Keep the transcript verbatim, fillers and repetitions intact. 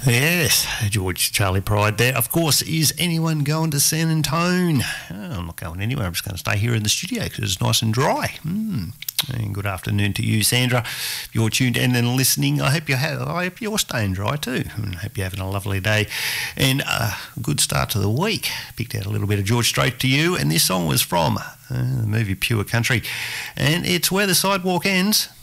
Yes, George Charlie Pride there. Of course, is anyone going to San Antone? Oh, I'm not going anywhere. I'm just going to stay here in the studio because it's nice and dry. Mm. And good afternoon to you, Sandra. If you're tuned in and listening, I hope you have. I hope you're staying dry too. And I hope you're having a lovely day and a good start to the week. Picked out a little bit of George Strait to you, and this song was from uh, the movie Pure Country, and it's Where the Sidewalk Ends.